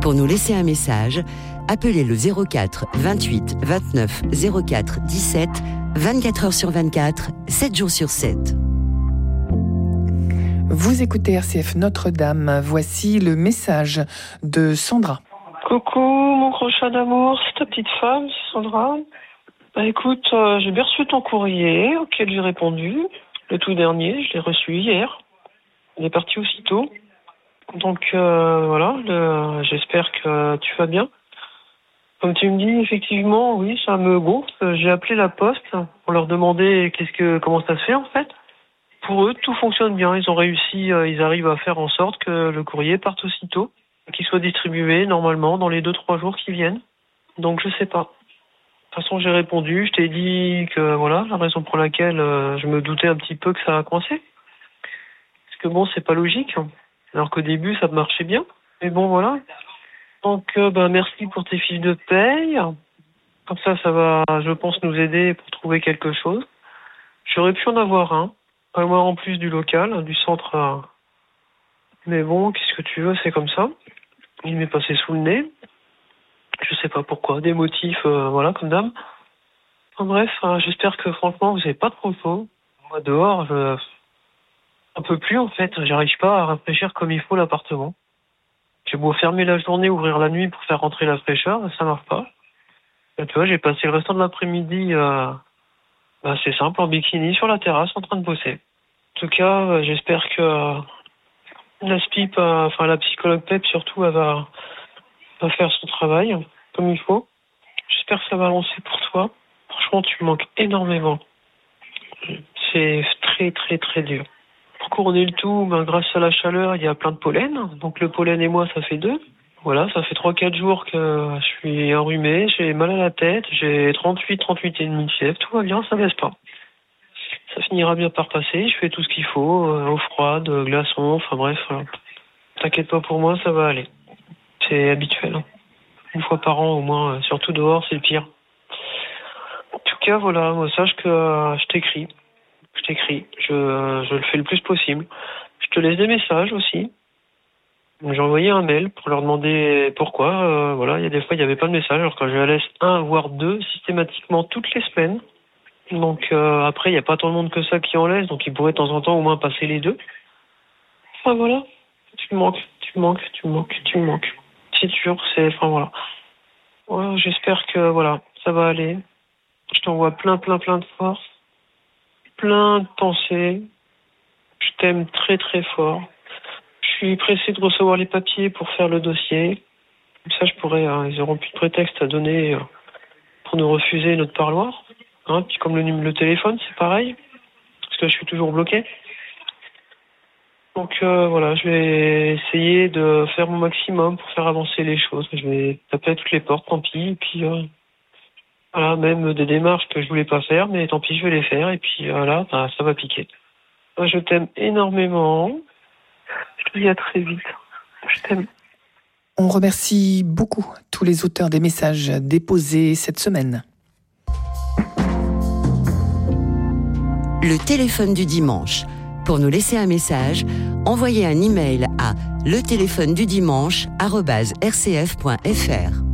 Pour nous laisser un message, appelez le 04 28 29 04 17, 24 heures sur 24, 7 jours sur 7. Vous écoutez RCF Notre-Dame. Voici le message de Sandra. Coucou, mon gros chat d'amour, c'est ta petite femme, c'est Sandra. Écoute, j'ai bien reçu ton courrier auquel j'ai répondu. Le tout dernier, je l'ai reçu hier. Il est parti aussitôt. Donc voilà, j'espère que tu vas bien. Comme tu me dis, effectivement, oui, ça me gonfle. J'ai appelé la poste pour leur demander comment ça se fait en fait. Pour eux, tout fonctionne bien. Ils ont réussi, ils arrivent à faire en sorte que le courrier parte aussitôt, qu'il soit distribué normalement dans les 2-3 jours qui viennent. Donc je sais pas. De toute façon, j'ai répondu. Je t'ai dit que voilà, la raison pour laquelle je me doutais un petit peu que ça a coincé. Parce que bon, c'est pas logique. Alors qu'au début, ça marchait bien. Mais bon, voilà. Donc, merci pour tes fiches de paye. Comme ça va, je pense, nous aider pour trouver quelque chose. J'aurais pu en avoir un en plus du local, du centre. Mais bon, qu'est-ce que tu veux, c'est comme ça. Il m'est passé sous le nez. Je sais pas pourquoi. Des motifs, voilà, comme d'hab. Enfin, bref, j'espère que franchement, vous n'avez pas trop chaud. Moi, dehors, un peu plus en fait. J'arrive pas à rafraîchir comme il faut l'appartement. J'ai beau fermer la journée, ouvrir la nuit pour faire rentrer la fraîcheur, ça marche pas. Et tu vois, j'ai passé le restant de l'après-midi, c'est simple, en bikini sur la terrasse en train de bosser. En tout cas, j'espère que la psychologue PEP surtout, elle va faire son travail comme il faut. J'espère que ça va avancer pour toi. Franchement, tu me manques énormément. C'est très très très dur. Pour couronner le tout, grâce à la chaleur, il y a plein de pollen. Donc le pollen et moi, ça fait 2. Voilà, ça fait 3-4 jours que je suis enrhumé, j'ai mal à la tête, j'ai 38,5 de fièvre, tout va bien, ça baisse pas. Ça finira bien par passer, je fais tout ce qu'il faut, eau froide, glaçons, enfin bref. T'inquiète pas pour moi, ça va aller. C'est habituel. Une fois par an au moins, surtout dehors, c'est le pire. En tout cas, voilà, moi, sache que je t'écris. Je le fais le plus possible. Je te laisse des messages aussi. Donc, j'ai envoyé un mail pour leur demander pourquoi. Voilà, il y a des fois, il n'y avait pas de message. Alors quand je laisse 1 voire 2 systématiquement toutes les semaines. Donc après, il n'y a pas tant de monde que ça qui en laisse. Donc ils pourraient de temps en temps au moins passer les 2. Enfin voilà, tu me manques. C'est sûr, voilà. Ouais, j'espère que voilà, ça va aller. Je t'envoie plein de force. Plein de pensées. Je t'aime très très fort. Je suis pressé de recevoir les papiers pour faire le dossier. Comme ça, ils auront plus de prétexte à donner pour nous refuser notre parloir. Puis comme le téléphone, c'est pareil. Parce que je suis toujours bloqué. Donc voilà, je vais essayer de faire mon maximum pour faire avancer les choses. Je vais taper à toutes les portes, tant pis. Et puis voilà, même des démarches que je voulais pas faire, mais tant pis, je vais les faire. Et puis voilà, ça va piquer. Moi, je t'aime énormément. Je te dis à très vite. Je t'aime. On remercie beaucoup tous les auteurs des messages déposés cette semaine. Le téléphone du dimanche. Pour nous laisser un message, envoyez un email à letéléphonedimanche@rcf.fr.